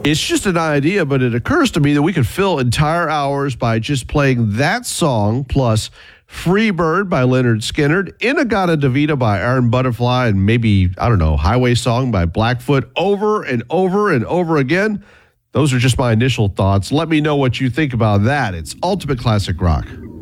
It's just an idea, but it occurs to me that we could fill entire hours by just playing that song plus Free Bird by Leonard Skinner, In-A-Gadda-Da-Vida by Iron Butterfly, and maybe, I don't know, Highway Song by Blackfoot over and over and over again. Those are just my initial thoughts. Let me know what you think about that. It's Ultimate Classic Rock.